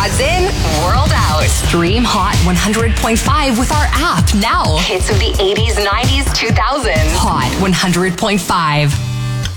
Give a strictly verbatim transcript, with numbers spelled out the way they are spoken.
Odds in, world out. Stream Hot one hundred point five with our app now. Hits of the eighties, nineties, two thousands. Hot one hundred point five.